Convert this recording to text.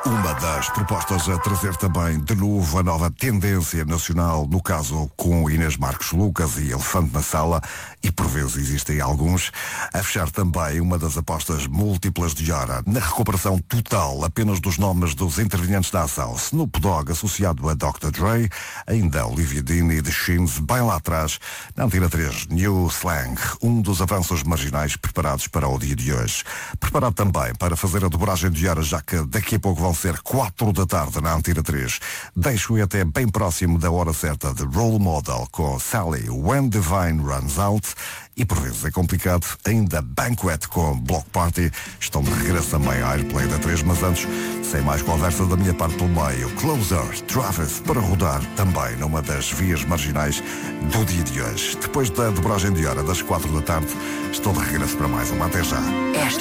Uma das propostas a trazer também de novo a nova tendência nacional, no caso com Inês Marcos Lucas e Elefante na Sala, e por vezes existem alguns, a fechar também uma das apostas múltiplas de Yara na recuperação total apenas dos nomes dos intervenientes da ação. Snoop Dogg associado a Dr. Dre, ainda Olivia Dean e The Shins, bem lá atrás, na Antena 3, New Slang, um dos avanços marginais preparados para o dia de hoje. Preparado também para fazer a dobragem de Yara, já que daqui a pouco vão ser 4 da tarde na Antena 3. Deixo-o até bem próximo da hora certa de Role Model com Sally, When Divine Runs Out, e por vezes é complicado, ainda Banquet com Block Party. Estão de regresso também à Airplay da 3, mas antes, sem mais conversa da minha parte pelo meio, Closer, Travis, para rodar também numa das vias marginais do dia de hoje. Depois da dobragem de hora das 4 da tarde, estou de regresso para mais uma. Até já.